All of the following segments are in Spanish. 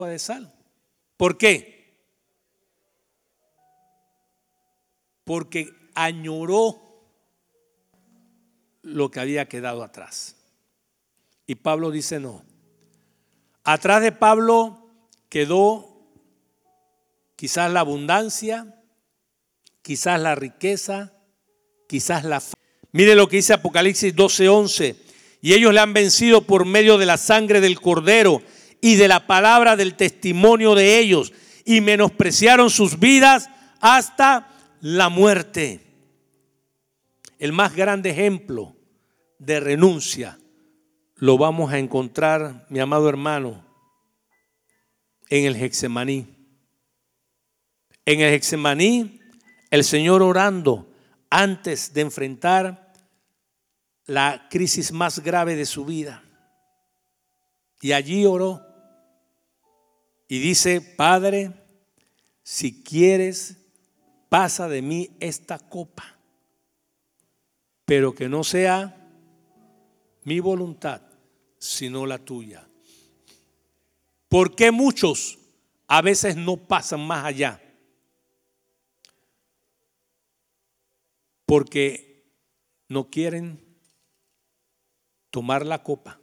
de sal. ¿Por qué? Porque añoró lo que había quedado atrás. Y Pablo dice no. Atrás de Pablo quedó quizás la abundancia, quizás la riqueza, quizás la fe. Mire lo que dice Apocalipsis 12:11. Y ellos le han vencido por medio de la sangre del Cordero y de la palabra del testimonio de ellos, y menospreciaron sus vidas hasta la muerte. El más grande ejemplo de renuncia lo vamos a encontrar, mi amado hermano, en el Getsemaní. En el Getsemaní, el Señor orando antes de enfrentar la crisis más grave de su vida. Y allí oró y dice: Padre, si quieres, pasa de mí esta copa, pero que no sea mi voluntad, sino la tuya. ¿Por qué muchos a veces no pasan más allá? Porque no quieren tomar la copa.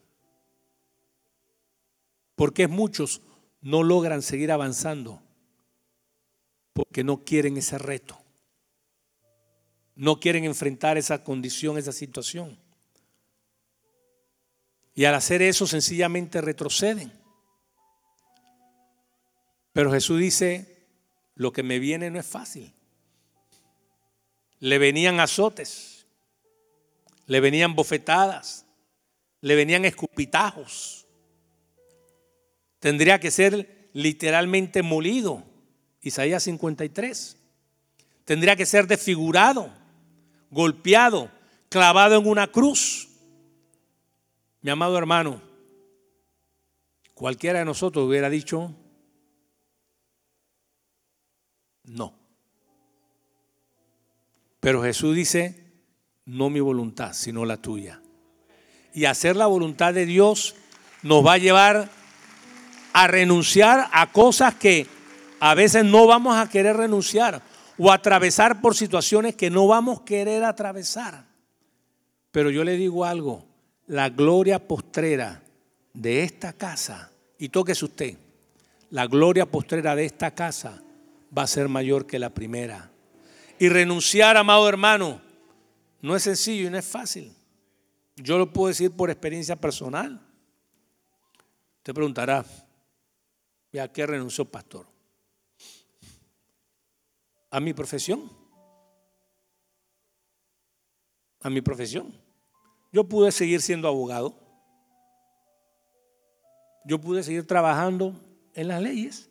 Porque muchos no logran seguir avanzando porque no quieren ese reto. No quieren enfrentar esa condición, esa situación. Y al hacer eso sencillamente retroceden. Pero Jesús dice: lo que me viene no es fácil. Le venían azotes, le venían bofetadas, le venían escupitajos. Tendría que ser literalmente molido. Isaías 53. Tendría que ser desfigurado, golpeado, clavado en una cruz. Mi amado hermano, cualquiera de nosotros hubiera dicho no. Pero Jesús dice: no mi voluntad, sino la tuya. Y hacer la voluntad de Dios nos va a llevar a renunciar a cosas que a veces no vamos a querer renunciar, o atravesar por situaciones que no vamos a querer atravesar. Pero yo le digo algo: la gloria postrera de esta casa, y tóquese usted, la gloria postrera de esta casa va a ser mayor que la primera. Y renunciar, amado hermano, no es sencillo y no es fácil. Yo lo puedo decir por experiencia personal. Usted preguntará: ¿y a qué renunció, pastor? A mi profesión. A mi profesión. Yo pude seguir siendo abogado. Yo pude seguir trabajando en las leyes.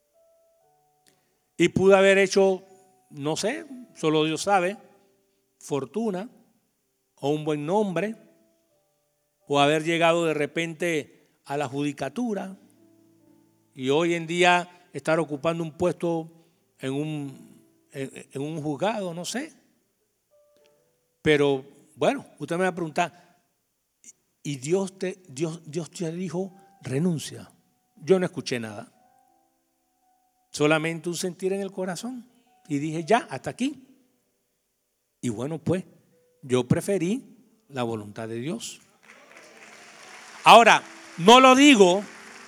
Y pude haber hecho, no sé, solo Dios sabe, fortuna o un buen nombre, o haber llegado de repente a la judicatura y hoy en día estar ocupando un puesto en un juzgado, no sé. Pero bueno, usted me va a preguntar: ¿y Dios te dijo renuncia? Yo no escuché nada, solamente un sentir en el corazón, y dije: ya, hasta aquí. Y bueno, pues yo preferí la voluntad de Dios. Ahora, no lo digo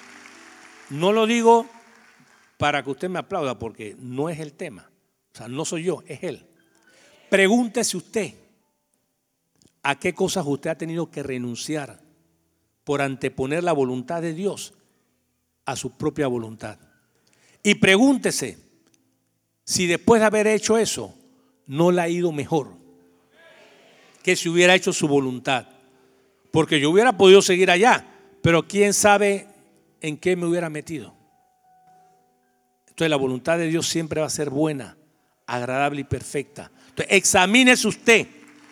para que usted me aplauda, porque no es el tema. O sea, no soy yo, es Él. Pregúntese usted a qué cosas usted ha tenido que renunciar por anteponer la voluntad de Dios a su propia voluntad. Y pregúntese si después de haber hecho eso no le ha ido mejor que si hubiera hecho su voluntad. Porque yo hubiera podido seguir allá, pero quién sabe en qué me hubiera metido. Entonces la voluntad de Dios siempre va a ser buena, agradable y perfecta. Entonces examínese usted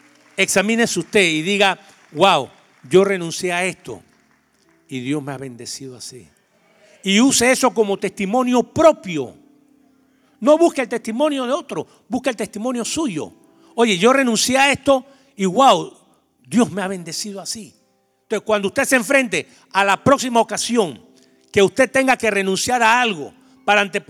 y diga: wow, yo renuncié a esto y Dios me ha bendecido así. Y use eso como testimonio propio. No busque el testimonio de otro, busque el testimonio suyo. Oye, yo renuncié a esto y wow, Dios me ha bendecido así. Entonces cuando usted se enfrente a la próxima ocasión que usted tenga que renunciar a algo para anteponer